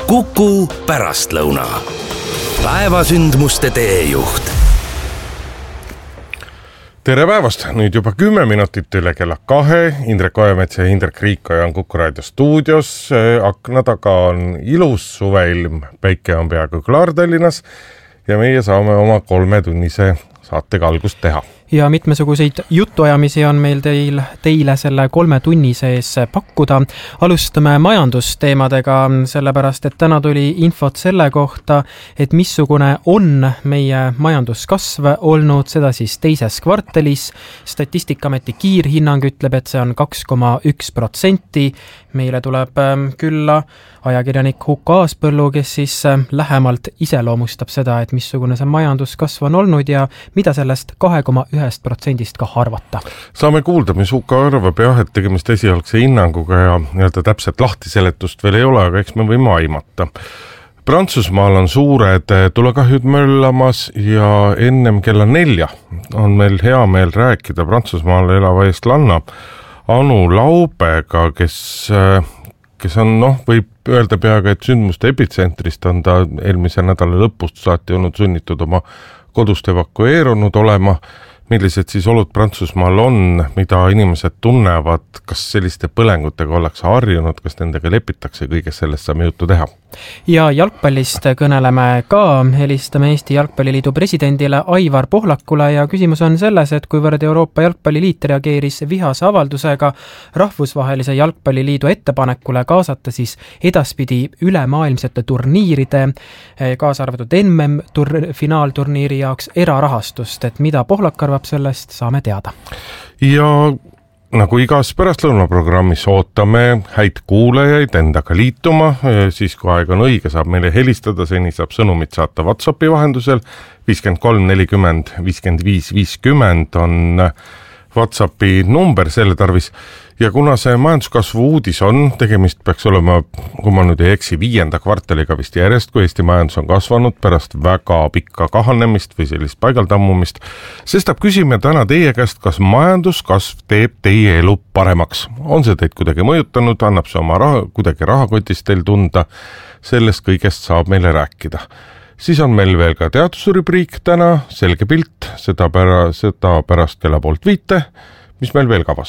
Kuku pärastlõuna. Päevasündmuste teejuht. Tere päevast! Nüüd juba 10 minutit üle kella 2. Indrek Ojamets ja Indrek Riikoja on Kuku raadio stuudios. Akna taga on ilus suveilm. Päike on peaaegu klaar Tallinnas ja meie saame oma 3-tunnise saatega algust teha. Ja mitmesuguseid jutuajamisi on meil teile selle 3 tunni sees pakkuda. Alustame majandusteemadega, sellepärast et täna tuli infot selle kohta, et missugune on meie majanduskasv olnud, seda siis teises kvartalis. Statistikaameti kiirhinnang ütleb, et see on 2,1%. Meile tuleb külla ajakirjanik Huko Aaspõllu, kes siis lähemalt iseloomustab seda, et missugune see majanduskasv on olnud ja mida sellest 2,1% ka arvata. Saame kuulda, mis Huko arvab ja et tegemist esialgse hinnanguga ja nii-öelda täpselt lahtiseletust veel ei ole, aga eks me võime aimata. Prantsusmaal on suured tulekahjud möllamas ja ennem kella 4 on meil hea meel rääkida Prantsusmaal elava eestlanna Anu Laubega, kes on, võib öelda peaaegu, et sündmuste epitsentrist on ta eelmise nädala lõpust saati olnud sunnitud oma kodust evakueerunud olema. Millised siis olud Prantsusmaal on, mida inimesed tunnevad, kas selliste põlengutega ollakse harjunud, kas nendega lepitakse, kõigest sellest saame juttu teha. Ja jalgpallist kõneleme ka, helistame Eesti Jalgpalliliidu presidendile Aivar Pohlakule ja küsimus on selles, et kuivõrd Euroopa Jalgpalliliit reageeris vihase avaldusega Rahvusvahelise Jalgpalliliidu ettepanekule kaasata siis edaspidi ülemaailmsete turniiride, kaasa arvatud finaalturniiri jaoks erarahastust, et mida Pohlak arvab sellest, saame teada. Ja nagu igas pärastlõunaprogrammis ootame häid kuulajaid endaga liituma, siis kui aeg on õige, saab meile helistada, seni saab sõnumit saata WhatsAppi vahendusel, 53 40 55 50 on WhatsAppi number selle tarvis. Ja kuna see majanduskasvu uudis on, tegemist peaks olema, kui ma nüüd ei eksi, 5. kvartaliga vist järjest, kui Eesti majandus on kasvanud pärast väga pikka kahanemist või sellist paigaldammumist, sestap küsime täna teie käest, kas majanduskasv teeb teie elu paremaks. On see teid kuidagi mõjutanud, annab see oma kuidagi rahakotist teil tunda, sellest kõigest saab meile rääkida. Siis on meil veel ka teadusrubriik täna, selge pilt, seda pärast kella 4:30, mis meil veel kavas.